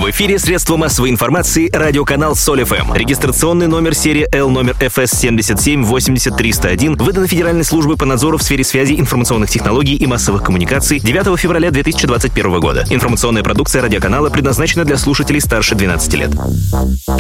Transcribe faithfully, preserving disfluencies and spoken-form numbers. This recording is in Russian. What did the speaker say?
В эфире средства массовой информации радиоканал Соль эф эм. Регистрационный номер серии Л номер эф эс семь семь восемь ноль три ноль один выдан Федеральной службой по надзору в сфере связи, информационных технологий и массовых коммуникаций девятого февраля две тысячи двадцать первого года. Информационная продукция радиоканала предназначена для слушателей старше двенадцати лет.